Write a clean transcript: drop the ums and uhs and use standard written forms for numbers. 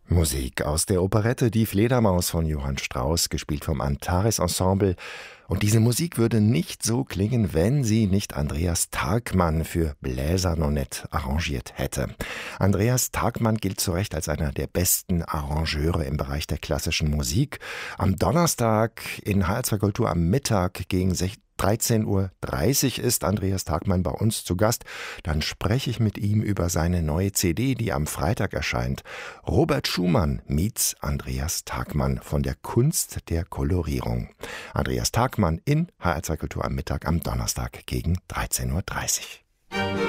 Musik aus der Operette Die Fledermaus von Johann Strauss, gespielt vom Antares Ensemble. Und diese Musik würde nicht so klingen, wenn sie nicht Andreas Tagmann für Bläsernonet arrangiert hätte. Andreas Tagmann gilt zu Recht als einer der besten Arrangeure im Bereich der klassischen Musik. Am Donnerstag in HR2 Kultur am Mittag gegen 13:30 Uhr ist Andreas Tagmann bei uns zu Gast. Dann spreche ich mit ihm über seine neue CD, die am Freitag erscheint. Robert Schumann meets Andreas Tagmann von der Kunst der Kolorierung. Andreas Tagmann in HR2 Kultur am Mittag am Donnerstag gegen 13:30 Uhr.